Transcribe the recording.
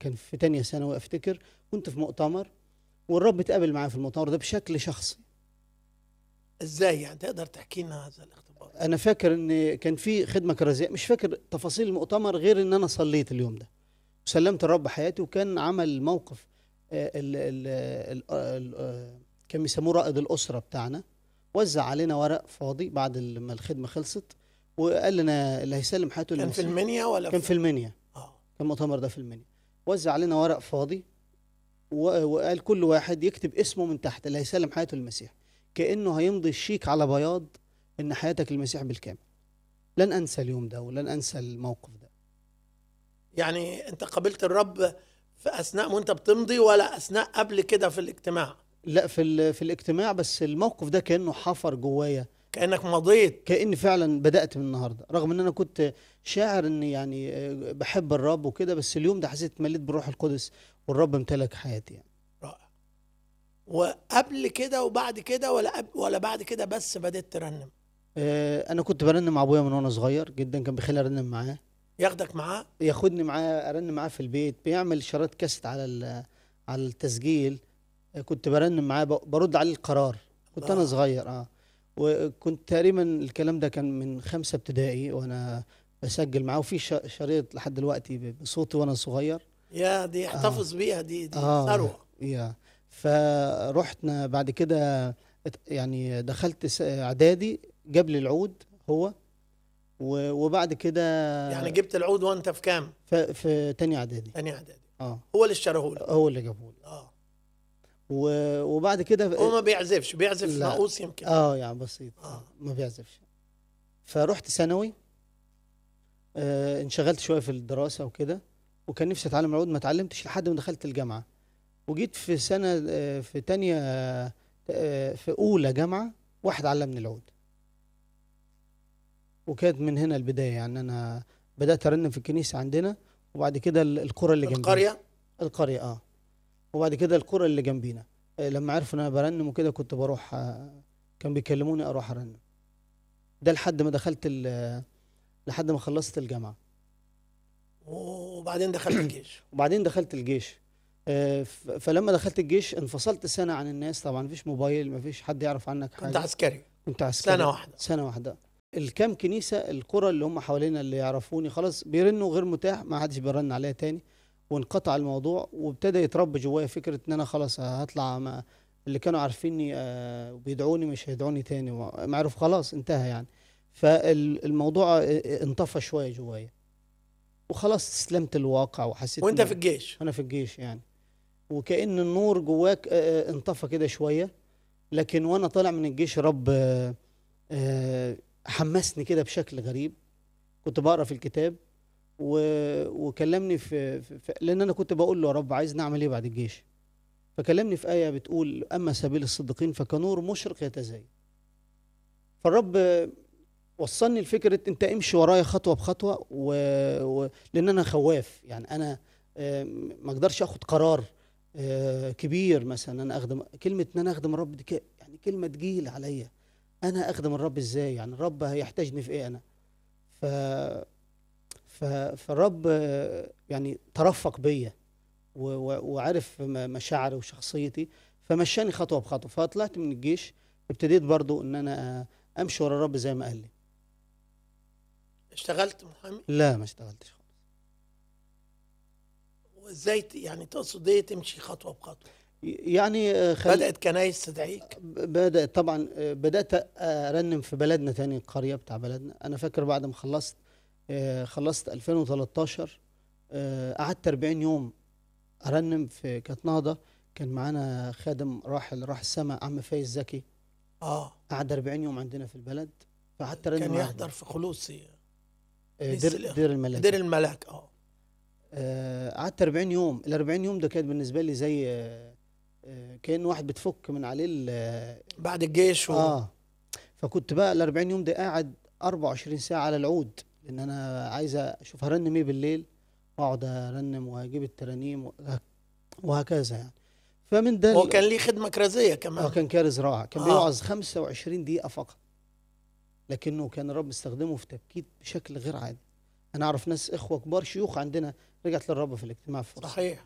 كان في تانية ثانوي افتكر، كنت في مؤتمر والرب اتقابل معايا في المؤتمر ده بشكل شخصي. ازاي يعني؟ تقدر تحكي لنا هذا الاختبار؟ انا فاكر ان كان في خدمه كرازيه، مش فاكر تفاصيل المؤتمر غير ان انا صليت اليوم ده وسلمت الرب حياتي، وكان عمل موقف كان بيسموه رائد الاسره بتاعنا، وزع علينا ورق فاضي بعد ما الخدمه خلصت، وقال لنا اللي هيسلم حياته كان في للمسيح. المنيا ولا كان في المنيا، اه كان المؤتمر ده في المنيا. وزع علينا ورق فاضي وقال كل واحد يكتب اسمه من تحت اللي هيسلم حياته للمسيح، كأنه هيمضي الشيك على بياض ان حياتك للمسيح بالكامل. لن انسى اليوم ده ولن انسى الموقف ده. يعني انت قابلت الرب في اثناء وانت بتمضي ولا اثناء قبل كده في الاجتماع؟ لا، في الاجتماع، بس الموقف ده كأنه حفر جوايا، كأنك مضيت. كأني فعلا بدأت من النهارده، رغم ان انا كنت شاعر اني يعني بحب الرب وكده، بس اليوم ده حسيت مليت بالروح القدس والرب امتلك حياتي يعني. رائع. وقبل كده وبعد كده ولا بعد كده بس بدأت ترنم؟ انا كنت برنم مع ابويا من وانا صغير جدا، كان بيخليني ارنم معاه، ياخدك معاه؟ ياخدني معاه ارنم معاه في البيت، بيعمل شرايط كاسيت على التسجيل. كنت برنم معاه، برد عليه القرار. كنت انا صغير وكنت تقريبا الكلام ده كان من 5 ابتدائي وانا بسجل معاه، وفي شريط لحد دلوقتي بصوتي وانا صغير. يا دي احتفظ بيها، دي ثروة. يا فرحنا بعد كده، يعني دخلت اعدادي، جاب لي العود هو، وبعد كده يعني جبت العود وانت في كام؟ في تاني اعدادي. تاني اعدادي. اه، هو اللي اشتراه لك؟ هو اللي جابه لي. اه. وبعد كده هو ما بيعزفش، بيعزف لا، ناقوس يمكن. يعني بسيط، اه. ما بيعزفش. فرحت ثانوي، انشغلت شويه في الدراسه وكده، وكان نفسي اتعلم العود، ما اتعلمتش لحد ما دخلت الجامعه. وجيت في سنه في تانية في اولى جامعه واحد علمني العود، وكانت من هنا البدايه. يعني انا بدات ارنم في الكنيسه عندنا، وبعد كده القرى اللي جنبينا. القريه وبعد كده القرى اللي جنبينا لما عرفوا ان انا برنم وكده كنت بروح، كان بيكلموني اروح ارنم. ده لحد ما خلصت الجامعه. وبعدين دخلت الجيش. وبعدين دخلت الجيش. فلما دخلت الجيش انفصلت سنه عن الناس، طبعا مفيش موبايل، مفيش حد يعرف عنك حاجه. كنت عسكري؟ كنت عسكري سنة واحدة. سنه واحده. الكام كنيسه القرى اللي هم حوالينا اللي يعرفوني خلاص بيرنوا غير متاح، ما حدش بيرن عليا تاني، وانقطع الموضوع. وابتدى يتربى جوايا فكره ان انا خلاص هطلع اللي كانوا عارفيني وبيدعوني مش هيدعوني تاني، معروف خلاص انتهى يعني. فالموضوع انطفى شويه جوايا، وخلاص استسلمت الواقع وحسيت وانت في الجيش؟ انا في الجيش يعني، وكأن النور جواك انطفى كده شويه. لكن وانا طالع من الجيش رب حمسني كده بشكل غريب. كنت بقرا في الكتاب وكلمني لان انا كنت بقول له يا رب عايز نعمل ايه بعد الجيش. فكلمني في آية بتقول اما سبيل الصديقين فكنور مشرق يتزايد. فالرب وصلني لفكره انت امشي ورايا خطوه بخطوه لان انا خواف يعني، انا ما اقدرش اخد قرار كبير، مثلا انا اخدم كلمه ان انا اخدم الرب دي يعني كلمه تقيله عليا. انا اخدم الرب ازاي يعني؟ الرب هيحتاجني في ايه انا؟ ف فالرب يعني ترفق بيا وعرف مشاعري وشخصيتي، فمشاني خطوه بخطوه. فطلعت من الجيش، ابتديت برضو ان انا امشي ورا الرب زي ما قال لي. اشتغلت محامي؟ لا، ما اشتغلتش خالص. وازاي يعني تقصد ايه تمشي خطوه بخطوه؟ يعني بدأت كنايس تدعيك؟ بدأت طبعا، بدأت أرنم في بلدنا تاني، القرية بتاع بلدنا. أنا فاكر بعد ما خلصت 2013، قعدت 40 يوم أرنم في كانت نهضة. كان معانا خادم راح السماء عم فايز زكي. قعد 40 يوم عندنا في البلد، فقعدت أرنم كان معاه. يحضر في خلوصي دير الملاك. دير الملاك. قعدت 40 يوم. ال 40 يوم ده كان بالنسبة لي زي كأن واحد بتفك من عليه بعد الجيش فكنت بقى ال 40 يوم ده قاعد 24 ساعة على العود، لأن أنا عايز أشوف هرنم إيه بالليل، وأقعد أرنم وأجيب الترانيم وهكذا يعني. فمن ده هو كان ليه خدمة كرازية كمان؟ كان كارز رائع، كان بيوعظ 25 دقيقة فقط، لكنه كان الرب استخدمه في تبكيت بشكل غير عادي. أنا أعرف ناس إخوة كبار شيوخ عندنا رجعت للرب في الاجتماع في فرصة. صحيح